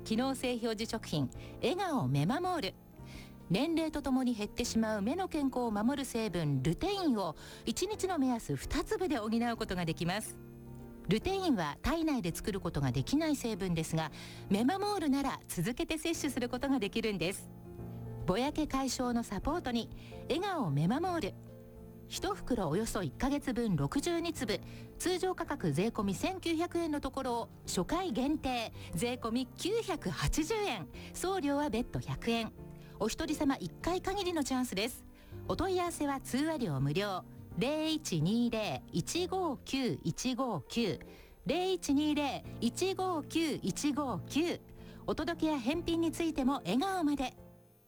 機能性表示食品笑顔メマモール。年齢とともに減ってしまう目の健康を守る成分ルテインを1日の目安2粒で補うことができます。ルテインは体内で作ることができない成分ですが、メマモールなら続けて摂取することができるんです。ぼやけ解消のサポートに笑顔メマモール。1袋およそ1ヶ月分62粒、通常価格税込み1900円のところを初回限定税込み980円、送料は別途100円。お一人様1回限りのチャンスです。お問い合わせは通話料無料、0120-159-159 0120-159-159。お届けや返品についても笑顔まで。